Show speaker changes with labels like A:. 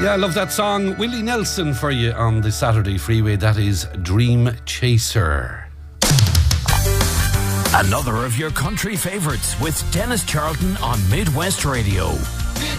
A: Yeah, I love that song. Willie Nelson for you on the Saturday Freeway. That is Dream Chaser.
B: Another of your country favourites with Dennis Charlton on Midwest Radio.